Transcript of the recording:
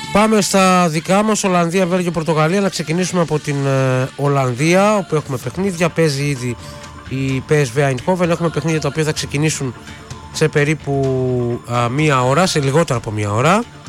Πάμε στα δικά μας, Ολλανδία, Βέλγιο, Πορτογαλία. Να ξεκινήσουμε από την Ολλανδία, όπου έχουμε παιχνίδια. Παίζει ήδη η PSV Eindhoven. Έχουμε παιχνίδια τα οποία θα ξεκινήσουν σε περίπου μία ώρα, σε λιγότερα από μία ώρα.